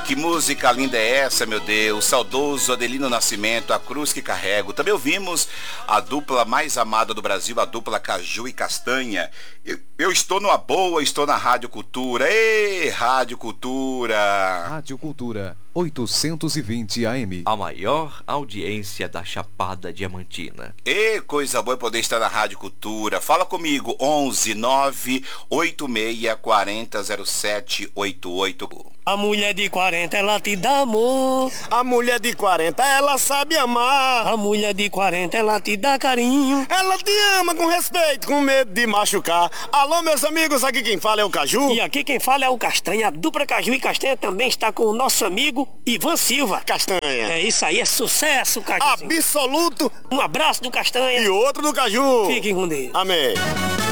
Que música linda é essa, meu Deus? Saudoso Adelino Nascimento, A Cruz que Carrego. Também ouvimos a dupla mais amada do Brasil, a dupla Caju e Castanha. Eu estou numa boa, estou na Rádio Cultura. Ê, Rádio Cultura! Rádio Cultura, 820 AM. A maior audiência da Chapada Diamantina. Ê, coisa boa poder estar na Rádio Cultura. Fala comigo, 11 9 86 40 07 88. A mulher de 40, ela te dá amor. A mulher de 40, ela sabe amar. A mulher de 40, ela te dá carinho. Ela te ama com respeito, com medo de machucar. Alô, meus amigos, aqui quem fala é o Caju. E aqui quem fala é o Castanha. A dupla Caju e Castanha também está com o nosso amigo Ivan Silva. Castanha. É isso aí, é sucesso, Caju. Absoluto. Um abraço do Castanha. E outro do Caju. Fiquem com Deus. Amém.